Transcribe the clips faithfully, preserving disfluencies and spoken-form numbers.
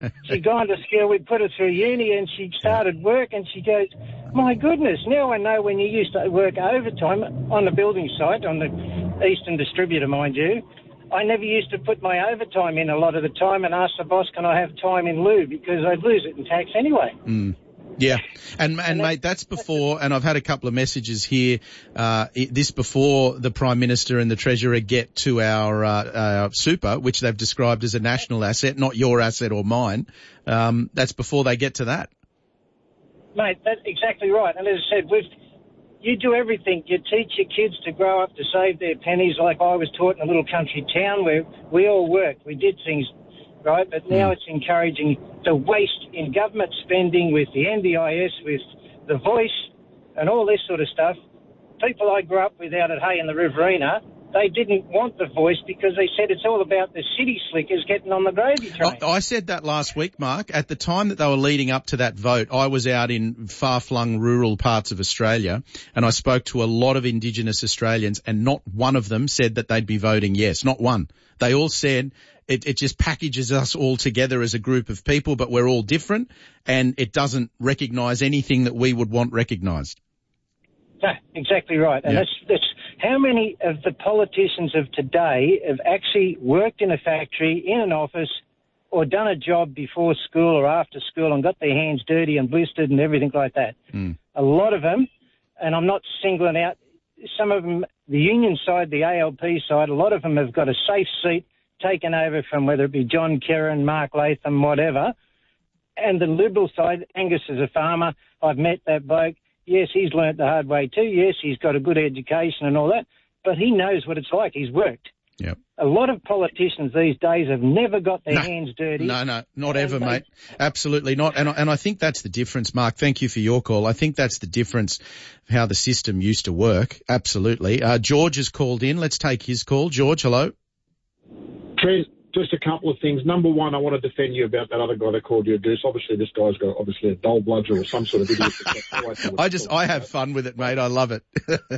She'd gone to school, we put her through uni, and she started work, and she goes, my goodness, now I know when you used to work overtime on the building site, on the Eastern Distributor, mind you, I never used to put my overtime in a lot of the time and ask the boss, can I have time in lieu, because I'd lose it in tax anyway. Mm. Yeah, and, and, and mate, that's before, and I've had a couple of messages here, uh, this before the Prime Minister and the Treasurer get to our, uh, uh, super, which they've described as a national asset, not your asset or mine. Um, that's before they get to that. Mate, that's exactly right. And as I said, we've, you do everything. You teach your kids to grow up to save their pennies, like I was taught in a little country town where we all worked. We did things right, but now mm. it's encouraging the waste in government spending with the N D I S, with the Voice and all this sort of stuff. People I grew up with out at Hay in the Riverina, they didn't want the Voice because they said it's all about the city slickers getting on the gravy train. I, I said that last week, Mark. At the time that they were leading up to that vote, I was out in far-flung rural parts of Australia, and I spoke to a lot of Indigenous Australians, and not one of them said that they'd be voting yes. Not one. They all said it, it just packages us all together as a group of people, but we're all different, and it doesn't recognise anything that we would want recognised. No, exactly right. And yeah. that's, that's how many of the politicians of today have actually worked in a factory, in an office, or done a job before school or after school and got their hands dirty and blistered and everything like that. Mm. A lot of them, and I'm not singling out, some of them, the union side, the A L P side, a lot of them have got a safe seat taken over from whether it be John Kerrin, Mark Latham, whatever. And the Liberal side, Angus is a farmer. I've met that bloke. Yes, he's learnt the hard way too. Yes, he's got a good education and all that, but he knows what it's like. He's worked. Yep. A lot of politicians these days have never got their no, hands dirty. No, no, not ever, they, mate. Absolutely not. And, and I think that's the difference, Mark. Thank you for your call. I think that's the difference of how the system used to work. Absolutely. Uh, George has called in. Let's take his call. George, hello. Trent, just a couple of things. Number one, I want to defend you about that other guy that called you a goose. Obviously, this guy's got obviously a dull bludger or some sort of idiot. I just, I have fun with it, mate. I love it.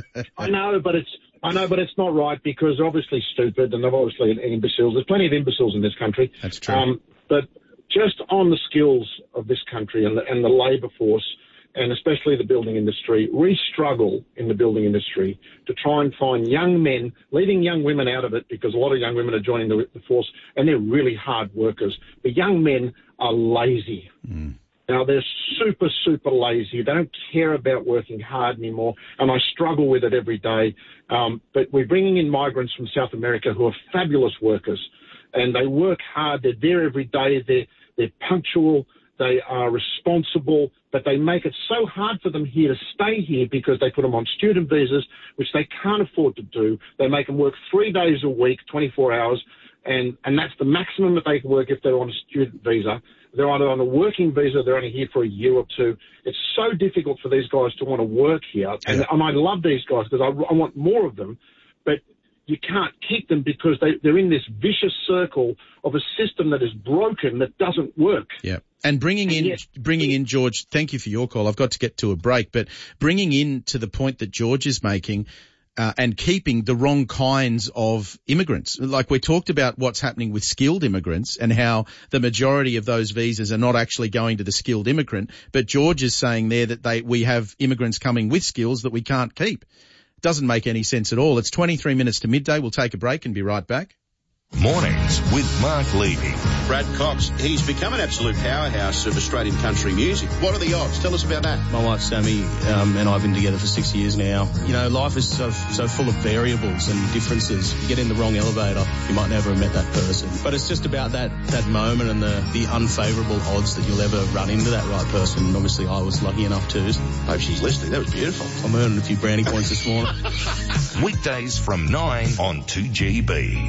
I know, but it's, I know, but it's not right because they're obviously stupid and they're obviously imbeciles. There's plenty of imbeciles in this country. That's true. Um, but just on the skills of this country and the, and the labour force, and especially the building industry, we struggle in the building industry to try and find young men, leaving young women out of it because a lot of young women are joining the, the force and they're really hard workers. The young men are lazy. Mm. Now, they're super, super lazy. They don't care about working hard anymore, and I struggle with it every day. Um, but we're bringing in migrants from South America who are fabulous workers, and they work hard. They're there every day. They're, they're punctual. They are responsible, but they make it so hard for them here to stay here because they put them on student visas, which they can't afford to do. They make them work three days a week, twenty-four hours, and, and that's the maximum that they can work if they're on a student visa. They're either on a working visa, they're only here for a year or two. It's so difficult for these guys to want to work here, and, yeah. and I love these guys because I, I want more of them, but you can't keep them because they, they're in this vicious circle of a system that is broken, that doesn't work. Yeah. And bringing in, yes. bringing in George, thank you for your call. I've got to get to a break, but bringing in to the point that George is making, uh, and keeping the wrong kinds of immigrants. Like we talked about what's happening with skilled immigrants and how the majority of those visas are not actually going to the skilled immigrant. But George is saying there that they, we have immigrants coming with skills that we can't keep. Doesn't make any sense at all. It's twenty-three minutes to midday. We'll take a break and be right back. Mornings with Mark Levy. Brad Cox, he's become an absolute powerhouse of Australian country music. What are the odds? Tell us about that. My wife Sammy um, and I have been together for six years now. You know, life is so so full of variables and differences. You get in the wrong elevator, you might never have met that person. But it's just about that, that moment and the, the unfavourable odds that you'll ever run into that right person. And obviously I was lucky enough to. Hope she's listening. That was beautiful. I'm earning a few brownie points this morning. Weekdays from nine on two G B.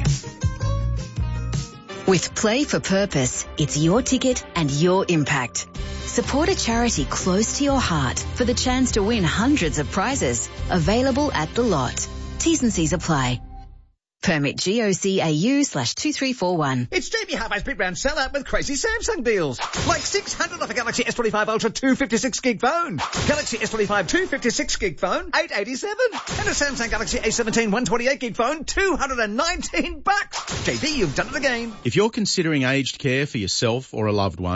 With Play for Purpose, it's your ticket and your impact. Support a charity close to your heart for the chance to win hundreds of prizes. Available at The Lot. T's and C's apply. Permit G O C A U slash two three four one. It's J B Hi-Fi's Big Brand Sellout with crazy Samsung deals. Like six hundred off a Galaxy S twenty-five Ultra two fifty-six gig phone. Galaxy S twenty-five two fifty-six gig phone, eight eighty-seven. And a Samsung Galaxy A seventeen one twenty-eight gig phone, two hundred nineteen bucks. J B, you've done it again. If you're considering aged care for yourself or a loved one,